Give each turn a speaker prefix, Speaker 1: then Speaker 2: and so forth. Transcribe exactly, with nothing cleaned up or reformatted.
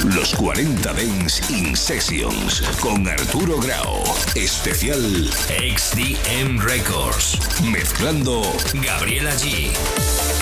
Speaker 1: Los cuarenta Dance in Sessions con Arturo Grau. Especial X D M Records. Mezclando Gabriela G.